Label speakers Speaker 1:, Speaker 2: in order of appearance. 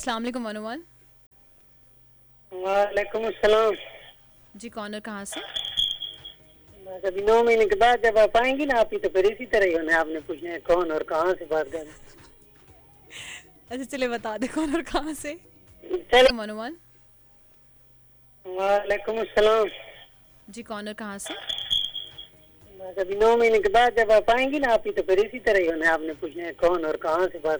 Speaker 1: अस्सलाम वालेकुम अनुमान।
Speaker 2: वालेकुम अस्सलाम।
Speaker 1: जी कौन और कहाँ से?
Speaker 2: बस अभी 9 महीने के बाद जब आप आएंगी ना, आप ही तो फिर इसी तरह ही होना है। आपने पूछना है कौन और कहाँ से बात कर।
Speaker 1: अच्छा चले बता दे कौन और कहाँ से।
Speaker 2: चलो।
Speaker 1: अनुमान।
Speaker 2: वालेकुम अस्सलाम।
Speaker 1: जी कौन और कहाँ से?
Speaker 2: बस अभी 9 महीने के बाद जब आप आएंगी ना, आप ही तो फिर इसी तरह ही होना है। आपने पूछना है कौन और कहाँ से बात